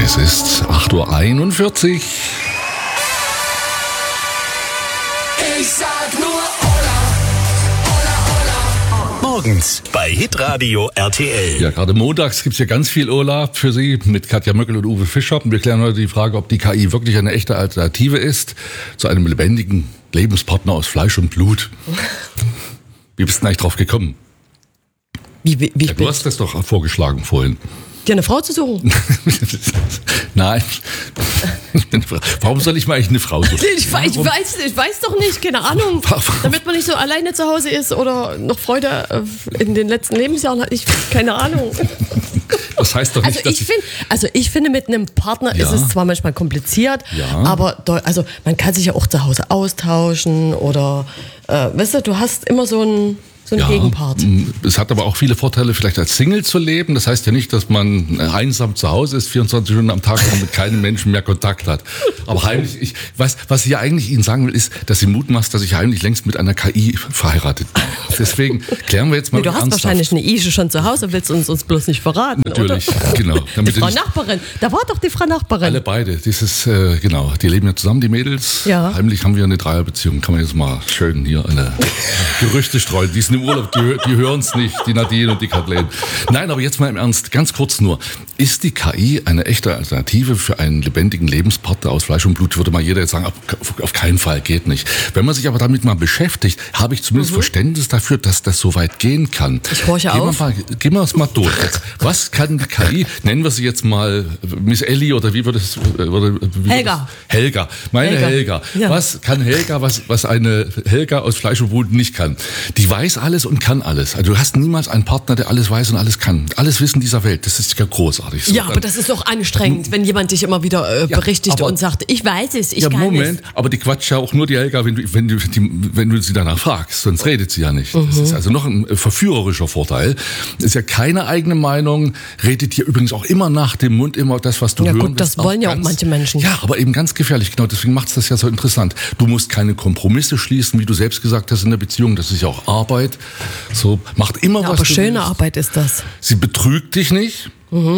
Es ist 8:41 Uhr. Ich sag nur Hola, Hola, Hola. Morgens bei Hitradio RTL. Ja, gerade montags gibt's ja ganz viel Ola für Sie mit Katja Möckel und Uwe Fischer. Und wir klären heute die Frage, ob die KI wirklich eine echte Alternative ist zu einem lebendigen Lebenspartner aus Fleisch und Blut. Wie bist du denn eigentlich drauf gekommen? Du hast das doch vorgeschlagen vorhin. Dir eine Frau zu suchen? Nein. Warum soll ich mal eigentlich eine Frau suchen? Ich weiß doch nicht, keine Ahnung. Damit man nicht so alleine zu Hause ist oder noch Freude in den letzten Lebensjahren hat. Keine Ahnung. Das heißt doch nicht, ich finde, mit einem Partner ist es zwar manchmal kompliziert, aber man kann sich ja auch zu Hause austauschen oder, weißt du hast immer so einen Gegenpart. Es hat aber auch viele Vorteile, vielleicht als Single zu leben. Das heißt ja nicht, dass man einsam zu Hause ist, 24 Stunden am Tag und mit keinem Menschen mehr Kontakt hat. Aber heimlich, was ich ja eigentlich Ihnen sagen will, ist, dass Sie mutmaßt, dass ich heimlich längst mit einer KI verheiratet bin. Deswegen klären wir jetzt mal Du hast wahrscheinlich eine Ische schon zu Hause, willst du uns bloß nicht verraten, natürlich, oder? Genau. Die Frau Nachbarin, da war doch die Frau Nachbarin. Alle beide, genau, die leben ja zusammen, die Mädels. Ja. Heimlich haben wir eine Dreierbeziehung, kann man jetzt mal schön hier eine Gerüchte streuen. Die sind im Urlaub, die hören es nicht, die Nadine und die Kathleen. Nein, aber jetzt mal im Ernst, ganz kurz nur. Ist die KI eine echte Alternative für einen lebendigen Lebenspartner aus Fleisch und Blut? Würde mal jeder jetzt sagen, auf keinen Fall, geht nicht. Wenn man sich aber damit mal beschäftigt, habe ich zumindest Verständnis dafür, dass das so weit gehen kann. Ich horche auf. Gehen wir es mal durch. Was kann die KI, nennen wir sie jetzt mal Miss Ellie oder wie würde es... Helga. Helga. Helga. Ja. Was kann Helga, was eine Helga aus Fleisch und Blut nicht kann? Die weiß alles und kann alles. Also du hast niemals einen Partner, der alles weiß und alles kann. Alles Wissen dieser Welt, das ist ja großardig. So, ja, aber das ist doch anstrengend, wenn jemand dich immer wieder berichtigt und sagt, ich weiß es, ich kann es. Moment, aber die quatscht ja auch nur die Helga, wenn du sie danach fragst, sonst redet sie ja nicht. Das ist also noch ein verführerischer Vorteil. Ist ja keine eigene Meinung, redet hier übrigens auch immer nach dem Mund, immer das, was du hören willst. Ja gut, das wollen ja auch manche Menschen. Ja, aber eben ganz gefährlich, genau, deswegen macht es das ja so interessant. Du musst keine Kompromisse schließen, wie du selbst gesagt hast in der Beziehung, das ist ja auch Arbeit. So, macht immer was. Aber schöne Arbeit ist das. Sie betrügt dich nicht.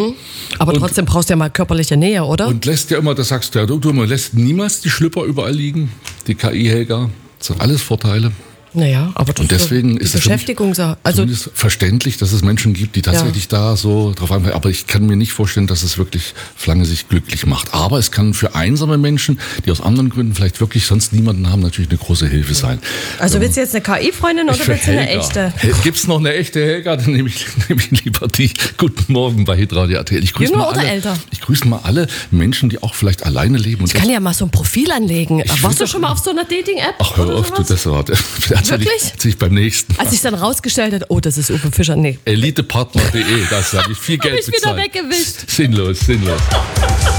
Aber trotzdem brauchst du ja mal körperliche Nähe, oder? Und lässt ja immer, das sagst du ja, du lässt niemals die Schlüpper überall liegen, die KI-Helga. Das sind alles Vorteile. Naja, aber das und deswegen ist es verständlich, dass es Menschen gibt, die tatsächlich da so drauf einfallen. Aber ich kann mir nicht vorstellen, dass es wirklich auf lange Sicht glücklich macht. Aber es kann für einsame Menschen, die aus anderen Gründen vielleicht wirklich sonst niemanden haben, natürlich eine große Hilfe sein. Also willst du jetzt eine KI-Freundin oder willst du eine echte? Gibt's noch eine echte Helga? Dann nehme ich lieber die. Guten Morgen bei Hitradio RTL. Jünger oder älter? Ich grüße mal alle Menschen, die auch vielleicht alleine leben. Ich kann ja mal so ein Profil anlegen. Warst du schon mal auf so einer Dating-App? Ach, hör auf, du, das war... Wirklich? Ich beim nächsten Mal. Als ich dann rausgestellt habe, oh, das ist Uwe Fischer, nee. Elitepartner.de, das habe ich viel Geld bezahlt. Hab ich wieder weggewischt. Sinnlos.